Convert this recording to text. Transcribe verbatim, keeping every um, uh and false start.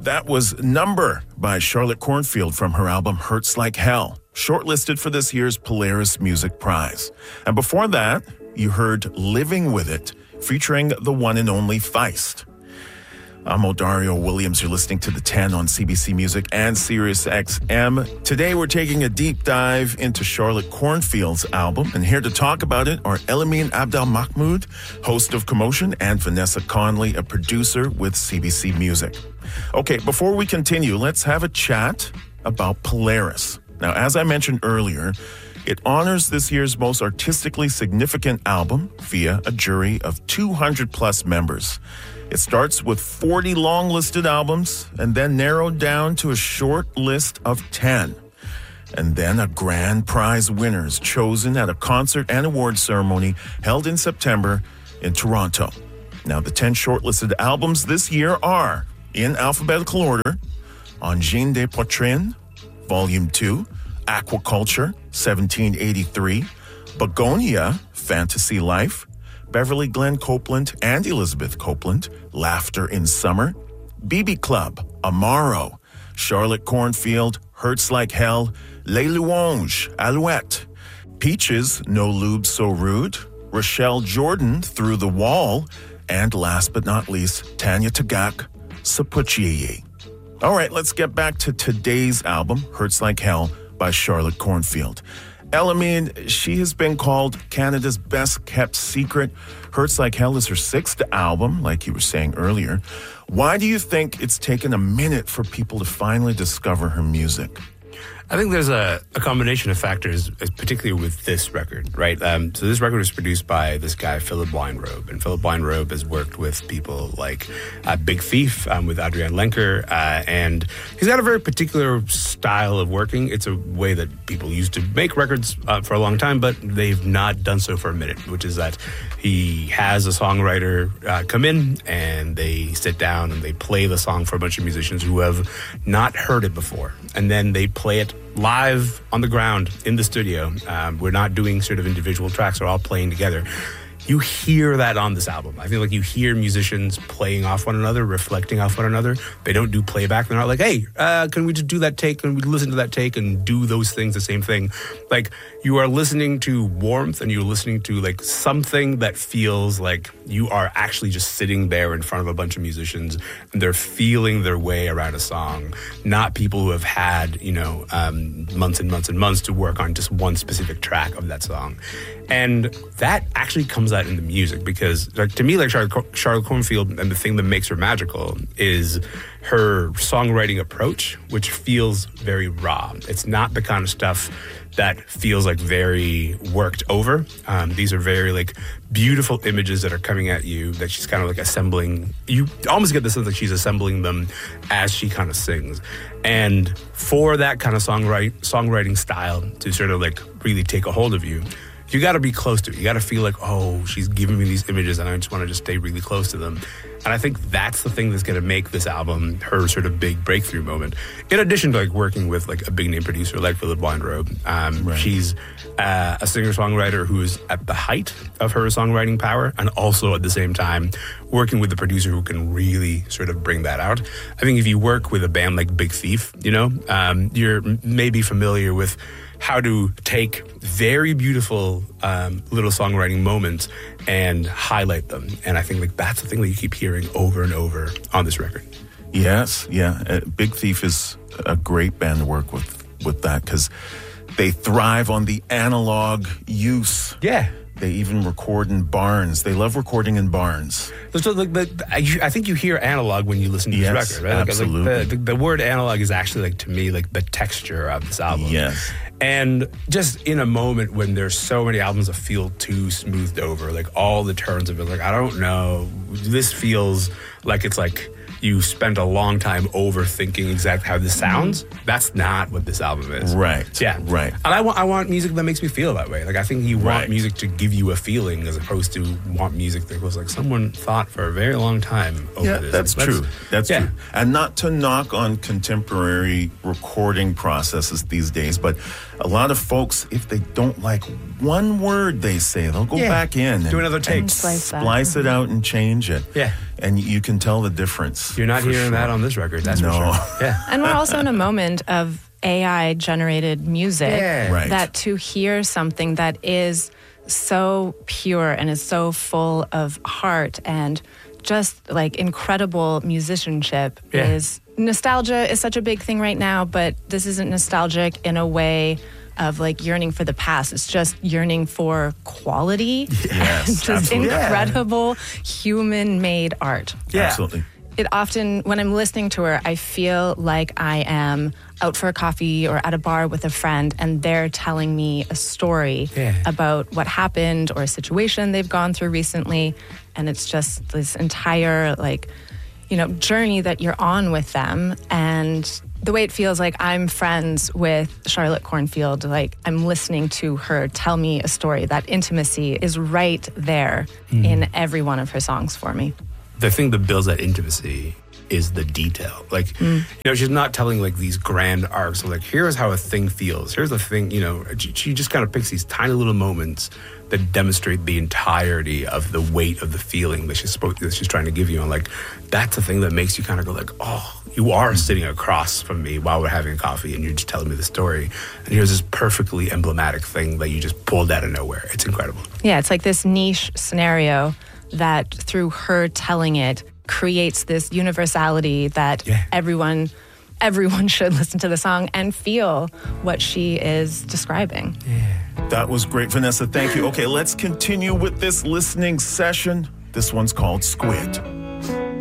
That was Number by Charlotte Cornfield from her album Hurts Like Hell, shortlisted for this year's Polaris Music Prize. And before that, you heard Living With It, featuring the one and only Feist. I'm Odario Williams. You're listening to The ten on C B C Music and Sirius X M. Today, we're taking a deep dive into Charlotte Cornfield's album. And here to talk about it are Elamin Abdelmahmoud, host of Commotion, and Vanessa Conley, a producer with C B C Music. Okay, before we continue, let's have a chat about Polaris. Now, as I mentioned earlier, it honors this year's most artistically significant album via a jury of two hundred plus members. It starts with forty long-listed albums and then narrowed down to a short list of ten. And then a grand prize winners chosen at a concert and award ceremony held in September in Toronto. Now, the ten shortlisted albums this year are, in alphabetical order, Angine des Poitrines, Volume two, Aquaculture, seventeen eighty-three, Begonia, Fantasy Life, Beverly Glenn Copeland and Elizabeth Copeland, Laughter in Summer, B B Club, Amaro, Charlotte Cornfield, Hurts Like Hell, Les Louanges, Alouette, Peaches, No Lube So Rude, Rochelle Jordan, Through the Wall, and last but not least, Tanya Tagaq, Sapuchiyi. All right, let's get back to today's album, Hurts Like Hell by Charlotte Cornfield. Elamin, she has been called Canada's best-kept secret. Hurts Like Hell is her sixth album, like you were saying earlier. Why do you think it's taken a minute for people to finally discover her music? I think there's a, a combination of factors, particularly with this record, right? Um, so this record was produced by this guy, Philip Weinrobe. And Philip Weinrobe has worked with people like uh, Big Thief, um, with Adrienne Lenker. Uh, and he's got a very particular style of working. It's a way that people used to make records uh, for a long time, but they've not done so for a minute, which is that he has a songwriter uh, come in and they sit down and they play the song for a bunch of musicians who have not heard it before. And then they play it live on the ground in the studio. Um, we're not doing sort of individual tracks. They're all playing together. You hear that on this album. I feel like you hear musicians playing off one another, reflecting off one another. They don't do playback. They're not like, hey, uh, can we just do that take? Can we listen to that take and do those things the same thing? Like, you are listening to warmth and you're listening to like something that feels like you are actually just sitting there in front of a bunch of musicians and they're feeling their way around a song, not people who have had, you know, um, months and months and months to work on just one specific track of that song. And that actually comes out in the music because, like, to me, like Charlotte, Charlotte Cornfield, and the thing that makes her magical is her songwriting approach, which feels very raw. It's not the kind of stuff that feels like very worked over. Um, these are very like beautiful images that are coming at you that she's kind of like assembling. You almost get the sense that she's assembling them as she kind of sings. And for that kind of songwrite, songwriting style to sort of like really take a hold of you, you got to be close to it. You got to feel like, oh, she's giving me these images and I just want to just stay really close to them. And I think that's the thing that's going to make this album her sort of big breakthrough moment. In addition to like working with like a big name producer like Philip Weinrobe, um, right. she's uh, a singer-songwriter who is at the height of her songwriting power and also at the same time working with the producer who can really sort of bring that out. I think if you work with a band like Big Thief, you know, um, you're maybe familiar with how to take very beautiful um, little songwriting moments and highlight them. And I think like that's the thing that you keep hearing over and over on this record. Yes, yeah. Uh, Big Thief is a great band to work with, with that because they thrive on the analog use. Yeah. They even record in barns. They love recording in barns. So, like, the, I, I think you hear analog when you listen to yes, this record, right? Like, absolutely. Like the, the, the word analog is actually, like, to me, like the texture of this album. Yes. And just in a moment when there's so many albums that feel too smoothed over, like all the turns of it, like, I don't know, this feels like it's like you spent a long time overthinking exactly how this sounds. That's not what this album is. Right. Yeah. Right. And I want I want music that makes me feel that way. Like, I think you want right. music to give you a feeling as opposed to want music that was like someone thought for a very long time over yeah, this. that's like, true. That's yeah. true. And not to knock on contemporary recording processes these days, but a lot of folks, if they don't like one word they say, they'll go yeah. back in and do another take. and splice, splice it out and change it. Yeah. And you can tell the difference. You're not for hearing sure. that on this record, that's No. for sure. Yeah. And we're also in a moment of A I-generated music Yeah. Right. that to hear something that is so pure and is so full of heart and just like incredible musicianship Yeah. is nostalgia is such a big thing right now, but this isn't nostalgic in a way of like yearning for the past. It's just yearning for quality. Yes, just absolutely. incredible human-made art. Yeah. Absolutely. It often, when I'm listening to her, I feel like I am out for a coffee or at a bar with a friend and they're telling me a story Yeah. about what happened or a situation they've gone through recently. And it's just this entire, like, you know, journey that you're on with them. And the way it feels like I'm friends with Charlotte Cornfield, like I'm listening to her tell me a story. That intimacy is right there in every one of her songs for me. The thing that builds that intimacy is the detail. Like, you know, she's not telling like these grand arcs of like, here's how a thing feels. Here's the thing, you know, she, she just kind of picks these tiny little moments that demonstrate the entirety of the weight of the feeling that she's supposed, that she's trying to give you. And like, that's the thing that makes you kind of go like, oh, you are sitting across from me while we're having coffee and you're just telling me the story. And here's this perfectly emblematic thing that you just pulled out of nowhere. It's incredible. Yeah, it's like this niche scenario that through her telling it creates this universality that Yeah. everyone everyone should listen to the song and feel what she is describing. That was great, Vanessa. Thank you. Okay, let's continue with this listening session. This one's called Squid.